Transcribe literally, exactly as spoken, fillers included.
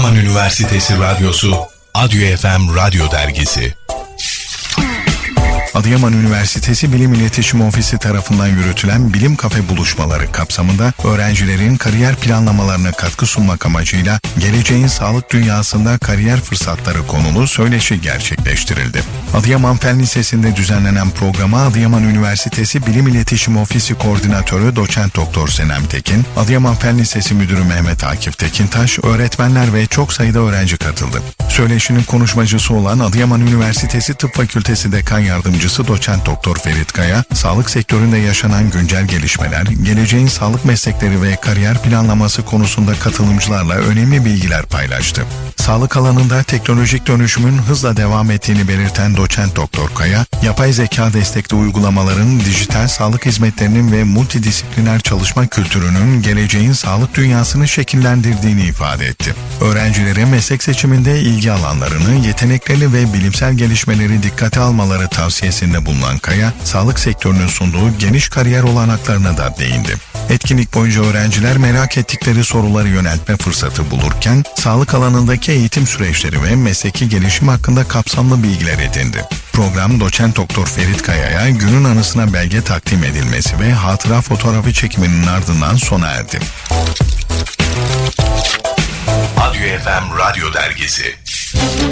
Adıyaman Üniversitesi Radyosu, Adyo F M Radyo Dergisi. Adıyaman Üniversitesi Bilim İletişim Ofisi tarafından yürütülen Bilim Kafe buluşmaları kapsamında öğrencilerin kariyer planlamalarına katkı sunmak amacıyla geleceğin sağlık dünyasında kariyer fırsatları konulu söyleşi gerçekleştirildi. Adıyaman Fen Lisesi'nde düzenlenen programa Adıyaman Üniversitesi Bilim İletişim Ofisi Koordinatörü Doçent Doktor Senem Tekin, Adıyaman Fen Lisesi Müdürü Mehmet Akif Tekintaş, öğretmenler ve çok sayıda öğrenci katıldı. Söyleşinin konuşmacısı olan Adıyaman Üniversitesi Tıp Fakültesi Dekan Yardımcısı Doçent Doktor Ferit Kaya, sağlık sektöründe yaşanan güncel gelişmeler, geleceğin sağlık meslekleri ve kariyer planlaması konusunda katılımcılarla önemli bilgiler paylaştı. Sağlık alanında teknolojik dönüşümün hızla devam ettiğini belirten Doçent Doktor Kaya, yapay zeka destekli uygulamaların, dijital sağlık hizmetlerinin ve multidisipliner çalışma kültürünün geleceğin sağlık dünyasını şekillendirdiğini ifade etti. Öğrencilere meslek seçiminde ilgi alanlarını, yeteneklerini ve bilimsel gelişmeleri dikkate almaları tavsiyesinde bulunan Kaya, sağlık sektörünün sunduğu geniş kariyer olanaklarına da değindi. Etkinlik boyunca öğrenciler merak ettikleri soruları yöneltme fırsatı bulurken, sağlık alanındaki eğitim süreçleri ve mesleki gelişim hakkında kapsamlı bilgiler edindi. Program Doçent Doktor Ferit Kaya'ya günün anısına belge takdim edilmesi ve hatıra fotoğrafı çekiminin ardından sona erdi. Adyo F M Radyo Dergisi.